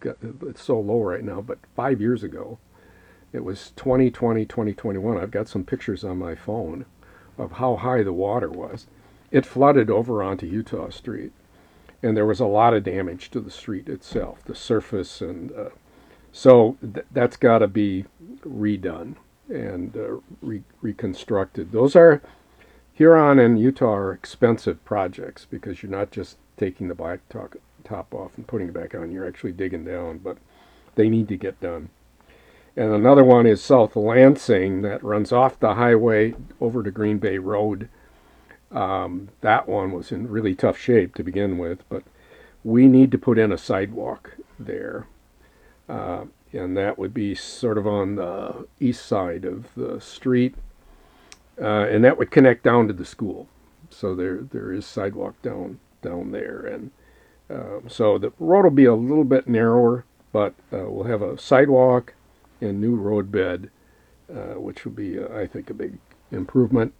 it's so low right now, but 5 years ago, it was 2020, 2021. I've got some pictures on my phone of how high the water was. It flooded over onto Utah Street, and there was a lot of damage to the street itself, the surface, and that's got to be redone and reconstructed. Those are Huron and Utah are expensive projects because you're not just taking the black top off and putting it back on. You're actually digging down, but they need to get done. And another one is South Lansing that runs off the highway over to Green Bay Road. That one was in really tough shape to begin with, but we need to put in a sidewalk there. And that would be sort of on the east side of the street. And that would connect down to the school. So there is sidewalk down there. And so the road will be a little bit narrower, but we'll have a sidewalk and new road bed, which would be, I think, a big improvement.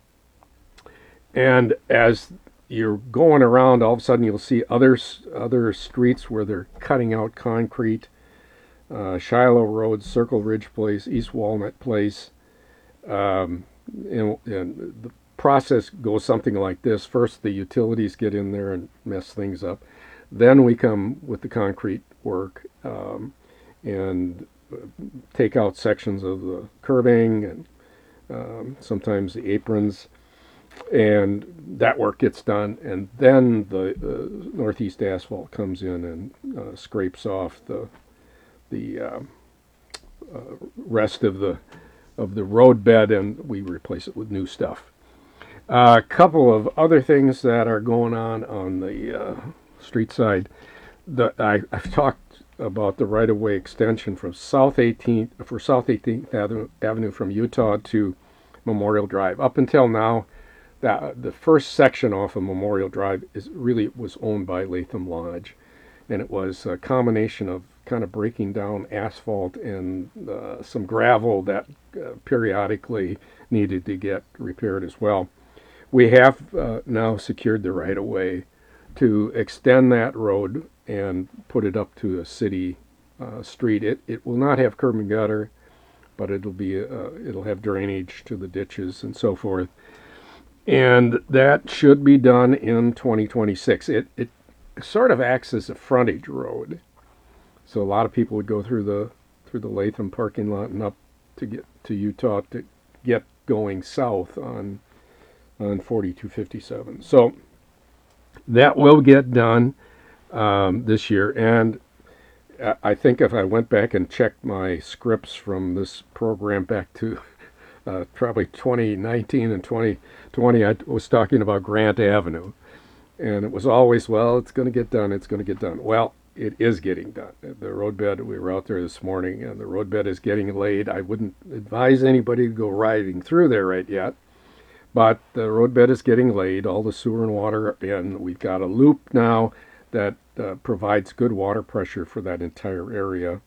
And as you're going around, all of a sudden you'll see other streets where they're cutting out concrete. Shiloh Road, Circle Ridge Place, East Walnut Place. And the process goes something like this. First, the utilities get in there and mess things up. Then we come with the concrete work and take out sections of the curbing and sometimes the aprons. And that work gets done, and then the Northeast Asphalt comes in and scrapes off the rest of the road bed, and we replace it with new stuff. A couple of other things that are going on the street side. I've talked about the right-of-way extension from South 18th Avenue from Utah to Memorial Drive. Up until now, the first section off of Memorial Drive was owned by Latham Lodge, and it was a combination of kind of breaking down asphalt and some gravel that periodically needed to get repaired as well. We have now secured the right-of-way to extend that road and put it up to a city street. It will not have curb and gutter, but it'll have drainage to the ditches and so forth. And that should be done in 2026. It sort of acts as a frontage road. So a lot of people would go through the Latham parking lot and up to get to Utah to get going south on 4257. So that will get done this year. And I think if I went back and checked my scripts from this program back to probably 2019 and 2020, I was talking about Grant Avenue. And it was always, well, it's going to get done, it's going to get done. Well, it is getting done. The roadbed, we were out there this morning, and the roadbed is getting laid. I wouldn't advise anybody to go riding through there right yet, but the roadbed is getting laid. All the sewer and water are in. We've got a loop now that provides good water pressure for that entire area,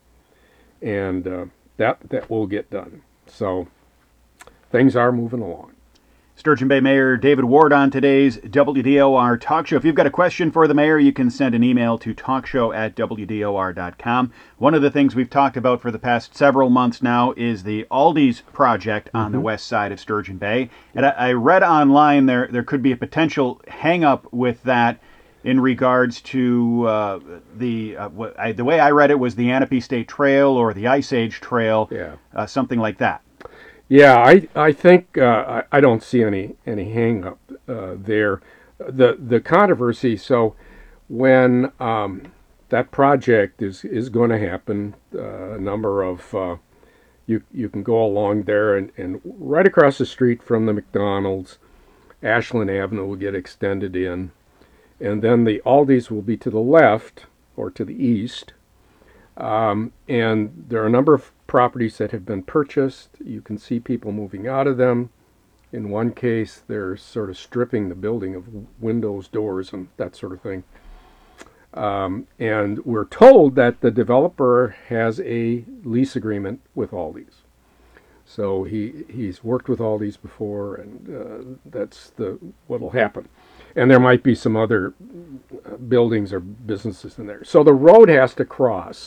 and that will get done. So things are moving along. Sturgeon Bay Mayor David Ward on today's WDOR Talk Show. If you've got a question for the mayor, you can send an email to talkshow@wdor.com. One of the things we've talked about for the past several months now is the Aldi's project on the west side of Sturgeon Bay. And I read online there could be a potential hang-up with that in regards to the way I read it was the Anape State Trail or the Ice Age Trail, something like that. Yeah, I think I don't see any hang up there. The controversy. So when that project is going to happen, a number of you can go along there and right across the street from the McDonald's, Ashland Avenue will get extended in, and then the Aldi's will be to the left or to the east. And there are a number of properties that have been purchased. You can see people moving out of them. In one case, they're sort of stripping the building of windows, doors, and that sort of thing. And we're told that the developer has a lease agreement with Aldi's. So he's worked with Aldi's before, and that's what will happen. And there might be some other buildings or businesses in there. So the road has to cross